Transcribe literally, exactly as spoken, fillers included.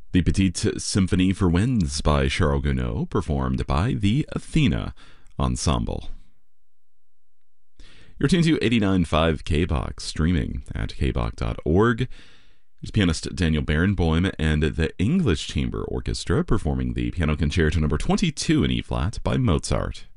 The Petite Symphonie for Winds by Charles Gounod, performed by the Athena Ensemble. You're tuned to eighty-nine point five K B O X, streaming at k b o x dot org. There's pianist Daniel Barenboim and the English Chamber Orchestra performing the Piano Concerto number twenty-two in E-flat by Mozart.